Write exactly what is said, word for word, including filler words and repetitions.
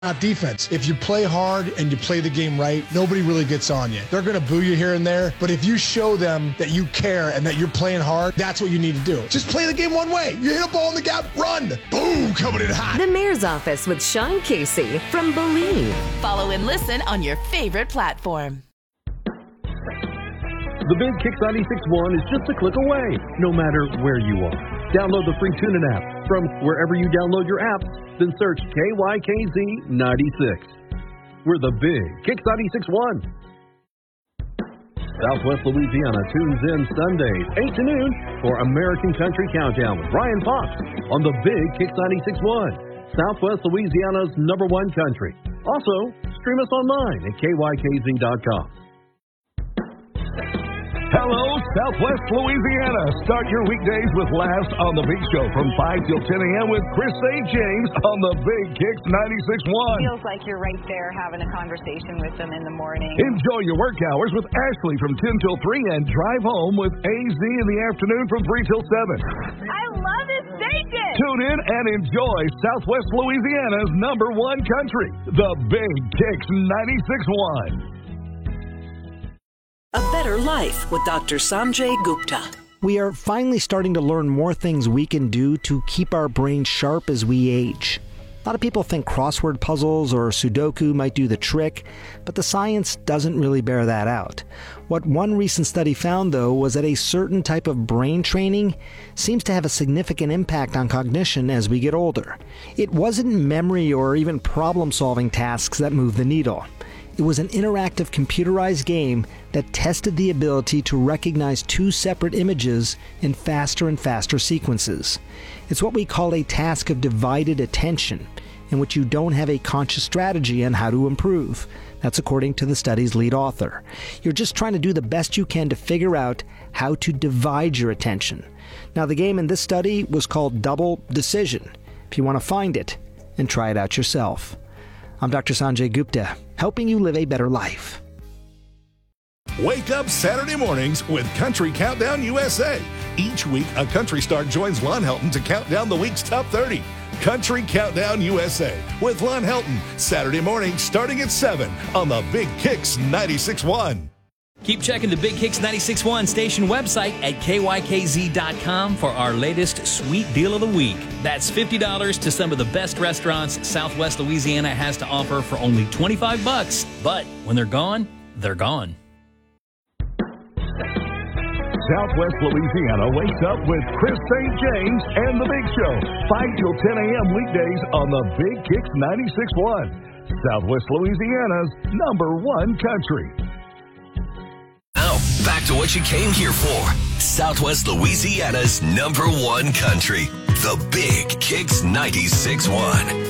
Not defense. If you play hard and you play the game right, nobody really gets on you. They're going to boo you here and there, but if you show them that you care and that you're playing hard, that's what you need to do. Just play the game one way. You hit a ball in the gap, run. Boom, coming in hot. The Mayor's Office with Sean Casey from Believe. Follow and listen on your favorite platform. The Big Kicks ninety-six point one is just a click away, no matter where you are. Download the free TuneIn app from wherever you download your apps, then search K Y K Z ninety-six. We're the Big Kicks ninety-six point one. Southwest Louisiana tunes in Sundays, eight to noon for American Country Countdown with Ryan Fox on the Big Kicks ninety-six point one, Southwest Louisiana's number one country. Also, stream us online at K Y K Z dot com. Hello, Southwest Louisiana. Start your weekdays with Last on the Big Show from five till ten a.m. with Chris Saint James on the Big Kicks ninety-six point one. Feels like you're right there having a conversation with them in the morning. Enjoy your work hours with Ashley from ten till three and drive home with A Z in the afternoon from three till seven. I love this bacon. Tune in and enjoy Southwest Louisiana's number one country, the Big Kicks ninety-six point one. A Better Life with Doctor Sanjay Gupta. We are finally starting to learn more things we can do to keep our brains sharp as we age. A lot of people think crossword puzzles or Sudoku might do the trick, but the science doesn't really bear that out. What one recent study found, though, was that a certain type of brain training seems to have a significant impact on cognition as we get older. It wasn't memory or even problem-solving tasks that moved the needle. It was an interactive computerized game that tested the ability to recognize two separate images in faster and faster sequences. It's what we call a task of divided attention, in which you don't have a conscious strategy on how to improve. That's according to the study's lead author. You're just trying to do the best you can to figure out how to divide your attention. Now, the game in this study was called Double Decision. If you want to find it and try it out yourself. I'm Doctor Sanjay Gupta, helping you live a better life. Wake up Saturday mornings with Country Countdown U S A. Each week, a country star joins Lon Helton to count down the week's top thirty. Country Countdown U S A with Lon Helton, Saturday morning starting at seven on the Big Kicks ninety-six point one. Keep checking the Big Kicks ninety-six point one station website at K Y K Z dot com for our latest sweet deal of the week. That's fifty dollars to some of the best restaurants Southwest Louisiana has to offer for only twenty-five bucks. But when they're gone, they're gone. Southwest Louisiana wakes up with Chris Saint James and The Big Show, five till ten a.m. weekdays on the Big Kicks ninety-six point one, Southwest Louisiana's number one country. Now, back to what you came here for. Southwest Louisiana's number one country, the Big Kicks ninety-six point one.